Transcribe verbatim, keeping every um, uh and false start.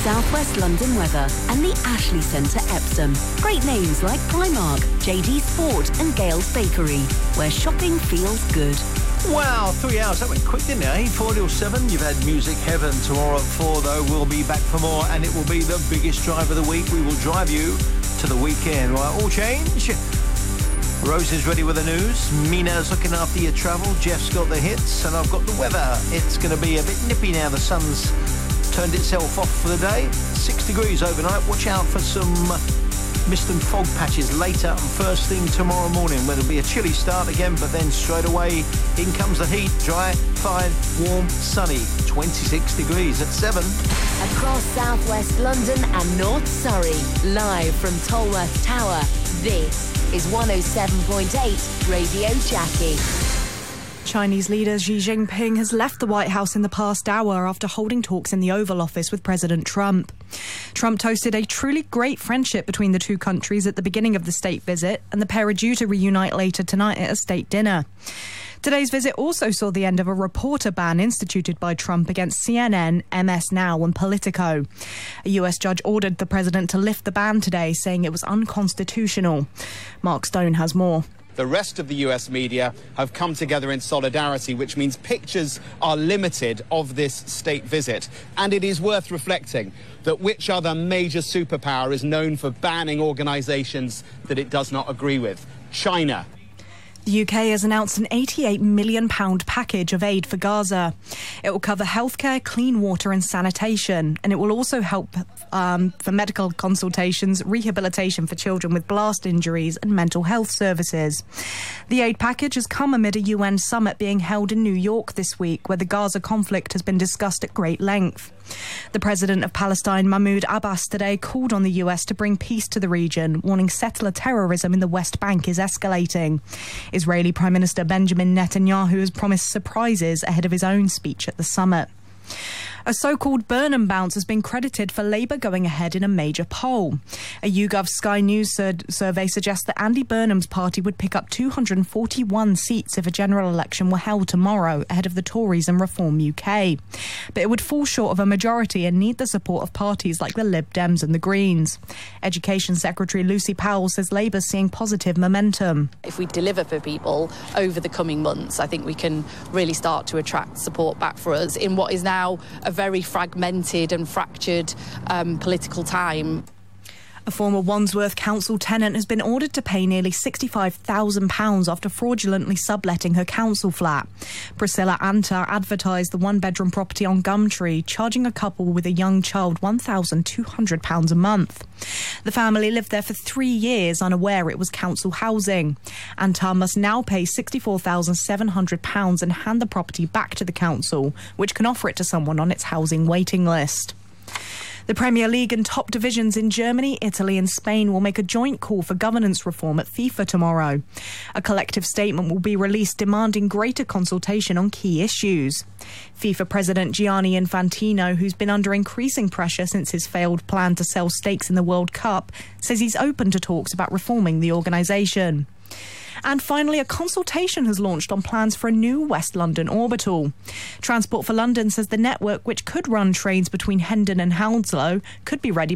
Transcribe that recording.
South West London weather and the Ashley Centre Epsom. Great names like Primark, J D Sport and Gale's Bakery, where shopping feels good. Wow, three hours. That went quick, didn't it, eh? Four till seven. You've had Music Heaven. Tomorrow at four, though, we'll be back for more, and it will be the biggest drive of the week. We will drive you to the weekend. Right, all change. Rose is ready with the news. Mina's looking after your travel. Jeff's got the hits, and I've got the weather. It's going to be a bit nippy now. The sun's turned itself off for the day. Six degrees overnight. Watch out for some mist and fog patches later and first thing tomorrow morning, where there'll be a chilly start again, but then straight away in comes the heat. Dry, fine, warm, sunny. twenty-six degrees at seven. Across southwest London and North Surrey, live from Tolworth Tower, this is one oh seven point eight Radio Jackie. Chinese leader Xi Jinping has left the White House in the past hour after holding talks in the Oval Office with President Trump. Trump toasted a truly great friendship between the two countries at the beginning of the state visit, and the pair are due to reunite later tonight at a state dinner. Today's visit also saw the end of a reporter ban instituted by Trump against C N N, M S Now and Politico. A U S judge ordered the president to lift the ban today, saying it was unconstitutional. Mark Stone has more. The rest of the U S media have come together in solidarity, which means pictures are limited of this state visit. And it is worth reflecting that which other major superpower is known for banning organisations that it does not agree with? China. The U K has announced an eighty-eight million pounds package of aid for Gaza. It will cover healthcare, clean water and sanitation, and it will also help um, for medical consultations, rehabilitation for children with blast injuries and mental health services. The aid package has come amid a U N summit being held in New York this week, where the Gaza conflict has been discussed at great length. The president of Palestine, Mahmoud Abbas, today called on the U S to bring peace to the region, warning settler terrorism in the West Bank is escalating. Israeli Prime Minister Benjamin Netanyahu has promised surprises ahead of his own speech at the summit. A so-called Burnham bounce has been credited for Labour going ahead in a major poll. A YouGov Sky News sur- survey suggests that Andy Burnham's party would pick up two hundred forty-one seats if a general election were held tomorrow, ahead of the Tories and Reform U K. But it would fall short of a majority and need the support of parties like the Lib Dems and the Greens. Education Secretary Lucy Powell says Labour's seeing positive momentum. If we deliver for people over the coming months, I think we can really start to attract support back for us in what is now a very fragmented and fractured um, political time. A former Wandsworth Council tenant has been ordered to pay nearly sixty-five thousand pounds after fraudulently subletting her council flat. Priscilla Antar advertised the one-bedroom property on Gumtree, charging a couple with a young child one thousand two hundred pounds a month. The family lived there for three years, unaware it was council housing. Antar must now pay sixty-four thousand seven hundred pounds and hand the property back to the council, which can offer it to someone on its housing waiting list. The Premier League and top divisions in Germany, Italy and Spain will make a joint call for governance reform at FIFA tomorrow. A collective statement will be released demanding greater consultation on key issues. FIFA President Gianni Infantino, who's been under increasing pressure since his failed plan to sell stakes in the World Cup, says he's open to talks about reforming the organisation. And finally, a consultation has launched on plans for a new West London orbital. Transport for London says the network, which could run trains between Hendon and Hounslow, could be ready